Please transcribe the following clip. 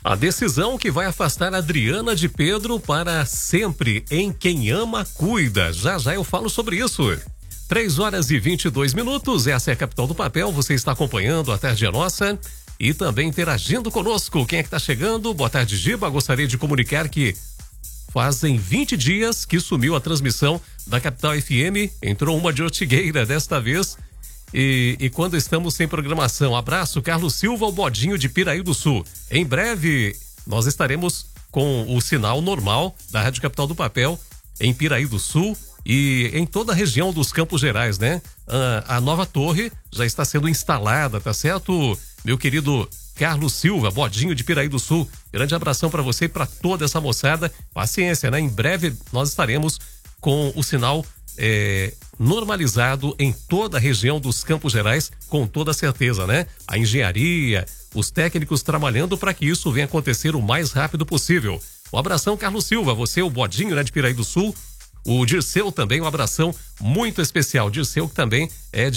A decisão que vai afastar Adriana de Pedro para sempre. Em Quem Ama, Cuida. Já já eu falo sobre isso. 3h22. Essa é a Capital do Papel. Você está acompanhando a Tarde é Nossa e também interagindo conosco. Quem é que está chegando? Boa tarde, Giba. Gostaria de comunicar que fazem 20 dias que sumiu a transmissão da Capital FM. Entrou uma de Ortigueira desta vez. E quando estamos sem programação, abraço, Carlos Silva, o Bodinho de Piraí do Sul. Em breve, nós estaremos com o sinal normal da Rádio Capital do Papel em Piraí do Sul e em toda a região dos Campos Gerais, né? A nova torre já está sendo instalada, tá certo? Meu querido Carlos Silva, Bodinho de Piraí do Sul. Grande abração para você e para toda essa moçada. Paciência, né? Em breve nós estaremos com o sinal normalizado em toda a região dos Campos Gerais, com toda certeza, né? A engenharia, os técnicos trabalhando para que isso venha acontecer o mais rápido possível. Um abração, Carlos Silva, você, o Bodinho, né, de Piraí do Sul. O Dirceu também, um abração muito especial. Dirceu que também é de